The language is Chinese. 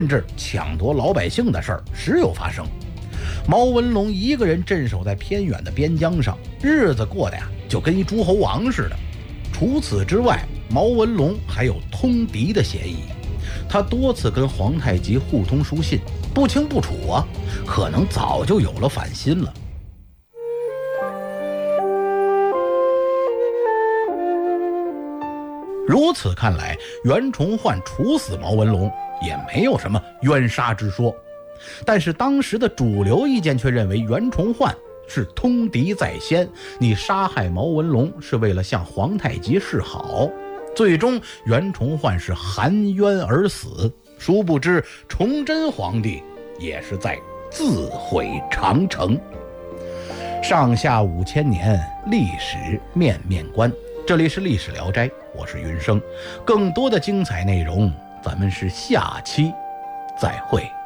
甚至抢夺老百姓的事儿时有发生。毛文龙一个人镇守在偏远的边疆上，日子过得就跟一诸侯王似的。除此之外，毛文龙还有通敌的嫌疑，他多次跟皇太极互通书信，不清不楚可能早就有了反心了。如此看来，袁崇焕处死毛文龙也没有什么冤杀之说，但是当时的主流意见却认为袁崇焕是通敌在先，你杀害毛文龙是为了向皇太极示好，最终袁崇焕是含冤而死。殊不知崇祯皇帝也是在自毁长城。上下5000年，历史面面观。这里是历史聊斋，我是云生。更多的精彩内容咱们是下期再会。